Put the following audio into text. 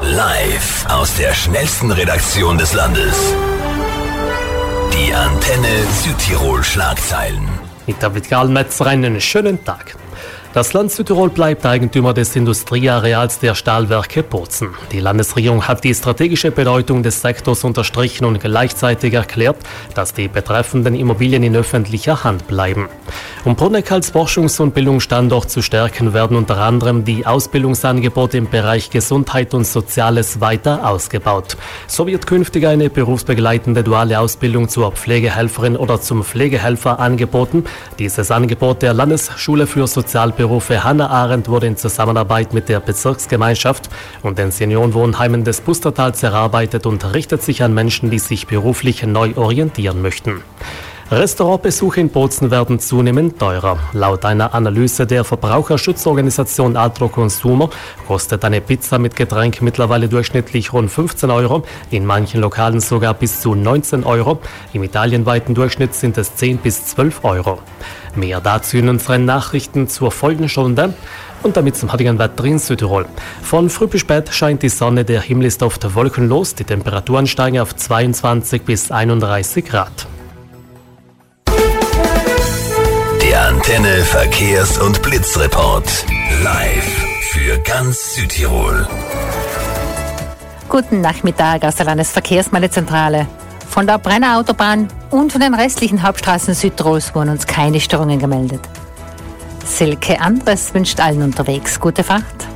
Live aus der schnellsten Redaktion des Landes. Die Antenne Südtirol Schlagzeilen. Mit David Karl-Metzer einen schönen Tag. Das Land Südtirol bleibt Eigentümer des Industrieareals der Stahlwerke Bozen. Die Landesregierung hat die strategische Bedeutung des Sektors unterstrichen und gleichzeitig erklärt, dass die betreffenden Immobilien in öffentlicher Hand bleiben. Um Bruneck als Forschungs- und Bildungsstandort zu stärken, werden unter anderem die Ausbildungsangebote im Bereich Gesundheit und Soziales weiter ausgebaut. So wird künftig eine berufsbegleitende duale Ausbildung zur Pflegehelferin oder zum Pflegehelfer angeboten. Dieses Angebot der Landesschule für Sozialberufe Hannah Arendt wurde in Zusammenarbeit mit der Bezirksgemeinschaft und den Seniorenwohnheimen des Pustertals erarbeitet und richtet sich an Menschen, die sich beruflich neu orientieren möchten. Restaurantbesuche in Bozen werden zunehmend teurer. Laut einer Analyse der Verbraucherschutzorganisation Altro Consumer kostet eine Pizza mit Getränk mittlerweile durchschnittlich rund 15 Euro, in manchen Lokalen sogar bis zu 19 Euro. Im italienweiten Durchschnitt sind es 10 bis 12 Euro. Mehr dazu in unseren Nachrichten zur folgenden Stunde. Und damit zum heutigen Wetter in Südtirol. Von früh bis spät scheint die Sonne, der Himmel ist oft wolkenlos, die Temperaturen steigen auf 22 bis 31 Grad. Der Antenne Verkehrs- und Blitzreport. Live für ganz Südtirol. Guten Nachmittag aus der Landesverkehrsmeldezentrale. Von der Brenner Autobahn und von den restlichen Hauptstraßen Südtirols wurden uns keine Störungen gemeldet. Silke Andres wünscht allen unterwegs gute Fahrt.